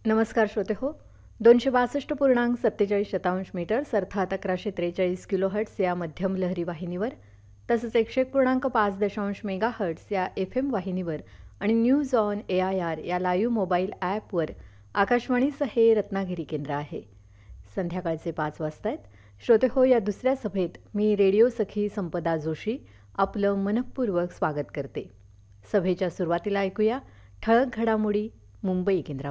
नमस्कार श्रोते हो. 262.47 मीटर्स अर्थात 1143 किलोहर्ट्ज या मध्यम लहरी वाहिनीवर तसंच 101.5 मेगाहर्ट्ज या FM वाहिनीवर आणि न्यूज ऑन AIR या लाईव्ह मोबाईल ॲपवर आकाशवाणीचं हे रत्नागिरी केंद्र आहे. संध्याकाळचे 5 वाजता आहेत. श्रोते हो, या दुसऱ्या सभेत मी रेडिओ सखी संपदा जोशी आपलं मनःपूर्वक स्वागत करते. सभेच्या सुरुवातीला ऐकूया ठळक घडामोडी मुंबई केंद्रावर.